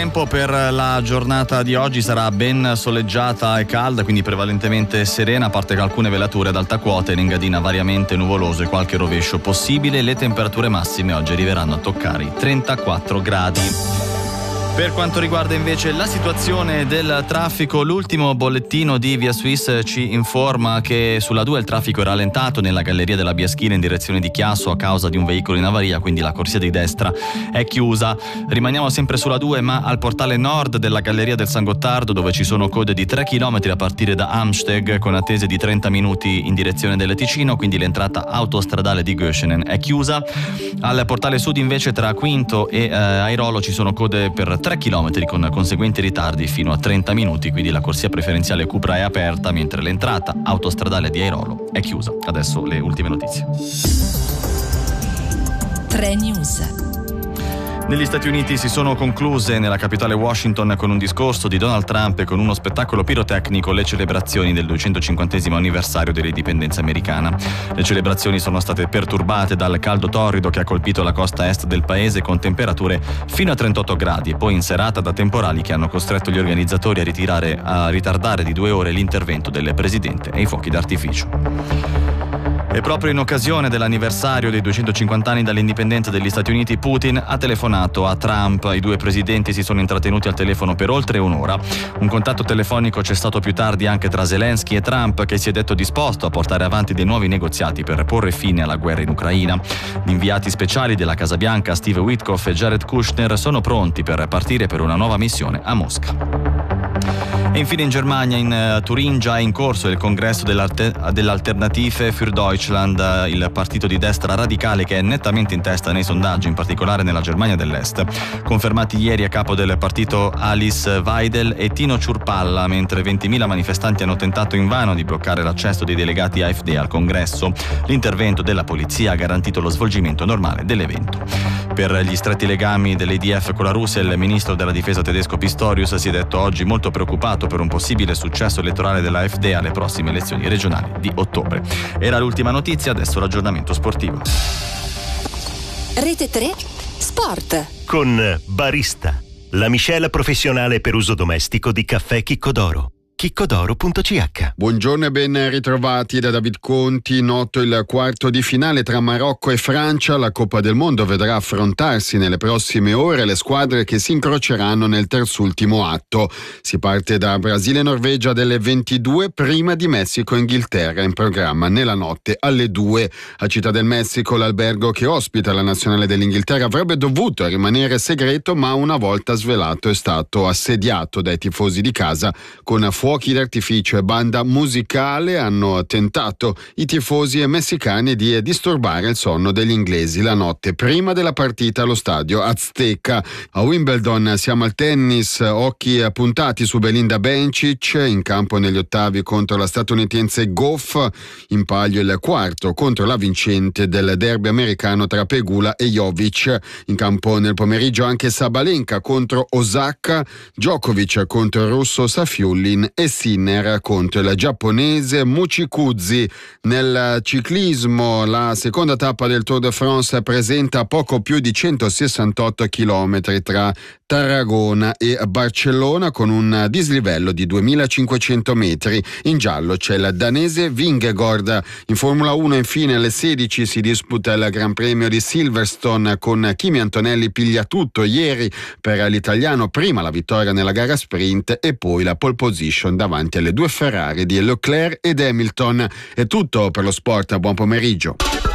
tempo per la giornata di oggi sarà ben soleggiata e calda, quindi prevalentemente serena, a parte che alcune velature ad alta quota, in Engadina variamente nuvoloso e qualche rovescio possibile. Le temperature massime oggi arriveranno a toccare i 34 gradi. Per quanto riguarda invece la situazione del traffico, l'ultimo bollettino di Via Swiss ci informa che sulla 2 il traffico è rallentato nella galleria della Biaschina in direzione di Chiasso a causa di un veicolo in avaria, quindi la corsia di destra è chiusa. Rimaniamo sempre sulla 2, ma al portale nord della galleria del San Gottardo, dove ci sono code di 3 km a partire da Amsteg con attese di 30 minuti in direzione del Ticino, quindi l'entrata autostradale di Göschenen è chiusa. Al portale sud invece tra Quinto e Airolo ci sono code per 3 km con conseguenti ritardi fino a 30 minuti, quindi la corsia preferenziale Cupra è aperta mentre l'entrata autostradale di Airolo è chiusa. Adesso le ultime notizie. 3 News. Negli Stati Uniti si sono concluse nella capitale Washington con un discorso di Donald Trump e con uno spettacolo pirotecnico le celebrazioni del 250° anniversario dell'indipendenza americana. Le celebrazioni sono state perturbate dal caldo torrido che ha colpito la costa est del paese con temperature fino a 38 gradi e poi in serata da temporali che hanno costretto gli organizzatori a ritardare di 2 ore l'intervento del presidente e i fuochi d'artificio. E proprio in occasione dell'anniversario dei 250 anni dall'indipendenza degli Stati Uniti, Putin ha telefonato a Trump. I 2 presidenti si sono intrattenuti al telefono per oltre un'ora. Un contatto telefonico c'è stato più tardi anche tra Zelensky e Trump, che si è detto disposto a portare avanti dei nuovi negoziati per porre fine alla guerra in Ucraina. Gli inviati speciali della Casa Bianca, Steve Witkoff e Jared Kushner, sono pronti per partire per una nuova missione a Mosca. E infine in Germania, in Turingia, è in corso il congresso dell'Alternative für Deutschland, il partito di destra radicale che è nettamente in testa nei sondaggi, in particolare nella Germania dell'Est. Confermati ieri a capo del partito Alice Weidel e Tino Ciurpalla, mentre 20.000 manifestanti hanno tentato invano di bloccare l'accesso dei delegati AfD al congresso. L'intervento della polizia ha garantito lo svolgimento normale dell'evento. Per gli stretti legami dell'EDF con la Russia, il ministro della difesa tedesco Pistorius si è detto oggi molto preoccupato per un possibile successo elettorale dell'AfD alle prossime elezioni regionali di ottobre. Era l'ultima notizia, adesso l'aggiornamento sportivo. Rete 3 Sport con Barista, la miscela professionale per uso domestico di caffè Chicco d'Oro. chiccodoro.ch. Buongiorno e ben ritrovati da David Conti. Noto il quarto di finale tra Marocco e Francia. La Coppa del Mondo vedrà affrontarsi nelle prossime ore le squadre che si incroceranno nel terzultimo atto. Si parte da Brasile e Norvegia delle 22, prima di Messico e Inghilterra in programma nella notte alle 2. A Città del Messico l'albergo che ospita la nazionale dell'Inghilterra avrebbe dovuto rimanere segreto, ma una volta svelato è stato assediato dai tifosi di casa con fuochi d'artificio e banda musicale. Hanno tentato i tifosi messicani di disturbare il sonno degli inglesi la notte prima della partita allo stadio Azteca. A Wimbledon siamo al tennis, occhi puntati su Belinda Bencic, in campo negli ottavi contro la statunitense Goff, in palio il quarto contro la vincente del derby americano tra Pegula e Jovic. In campo nel pomeriggio anche Sabalenka contro Osaka, Djokovic contro il russo Safiullin e Sinner contro il giapponese Muchikuzzi. Nel ciclismo la seconda tappa del Tour de France presenta poco più di 168 km tra Tarragona e Barcellona con un dislivello di 2500 metri. In giallo c'è il danese Vingegaard. In Formula 1 infine alle 16 si disputa il Gran Premio di Silverstone con Kimi Antonelli piglia tutto ieri per l'italiano, prima la vittoria nella gara sprint e poi la pole position davanti alle 2 Ferrari di Leclerc ed Hamilton. È tutto per lo sport, buon pomeriggio.